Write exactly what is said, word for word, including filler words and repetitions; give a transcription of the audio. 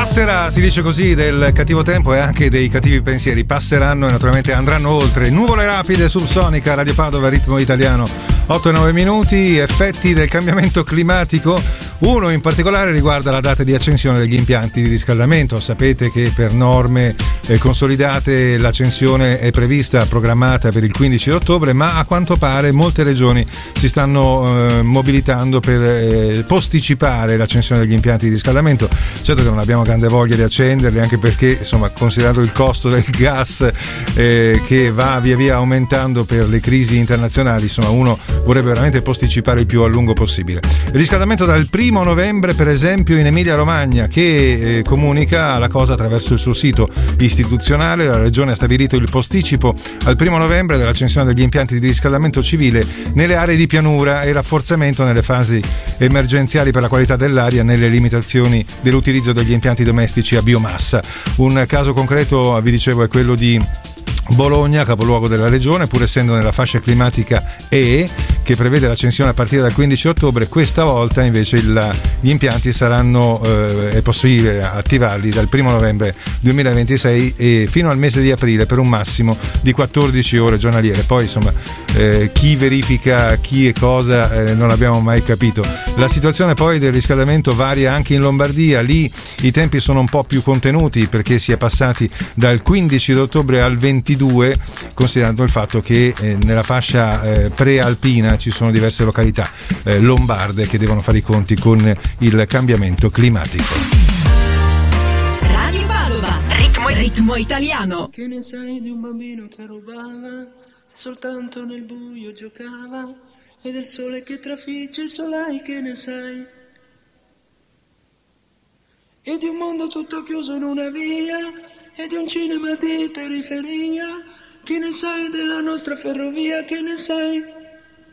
Passerà, si dice così, del cattivo tempo e anche dei cattivi pensieri. Passeranno e naturalmente andranno oltre. Nuvole rapide, subsonica, Radio Padova, ritmo italiano, otto e nove minuti. Effetti del cambiamento climatico. Uno in particolare riguarda la data di accensione degli impianti di riscaldamento. Sapete che per norme eh, consolidate l'accensione è prevista, programmata per il quindici ottobre, ma a quanto pare molte regioni si stanno eh, mobilitando per eh, posticipare l'accensione degli impianti di riscaldamento. Certo che non abbiamo grande voglia di accenderli, anche perché, insomma, considerato il costo del gas eh, che va via via aumentando per le crisi internazionali, insomma, uno vorrebbe veramente posticipare il più a lungo possibile. Il riscaldamento dal primo novembre, per esempio, in Emilia Romagna, che eh, comunica la cosa attraverso il suo sito istituzionale. La regione ha stabilito il posticipo al primo novembre dell'accensione degli impianti di riscaldamento civile nelle aree di pianura e rafforzamento nelle fasi emergenziali per la qualità dell'aria, nelle limitazioni dell'utilizzo degli impianti domestici a biomassa. Un caso concreto, vi dicevo, è quello di Bologna, capoluogo della regione. Pur essendo nella fascia climatica E, che prevede l'accensione a partire dal quindici ottobre, questa volta invece il, gli impianti saranno eh, è possibile attivarli dal primo novembre duemilaventisei e fino al mese di aprile per un massimo di quattordici ore giornaliere. Poi, insomma, eh, chi verifica chi e cosa eh, non abbiamo mai capito. La situazione poi del riscaldamento varia anche in Lombardia. Lì i tempi sono un po' più contenuti, perché si è passati dal quindici ottobre al ventidue, considerando il fatto che eh, nella fascia eh, prealpina ci sono diverse località eh, lombarde che devono fare i conti con il cambiamento climatico. Radio Padova, ritmo, ritmo italiano. Che ne sai di un bambino che rubava e soltanto nel buio giocava, e del sole che trafigge il solai, che ne sai? E di un mondo tutto chiuso in una via, e di un cinema di periferia, che ne sai della nostra ferrovia, che ne sai?